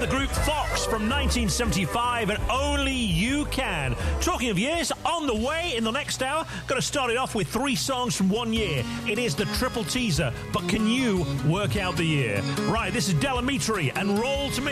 group Fox from 1975 and Only You Can. Talking of years, on the way in the next hour, going to start it off with 3 songs from 1 year. It is the triple teaser, but can you work out the year? Right, this is Delamitri and Roll to Me.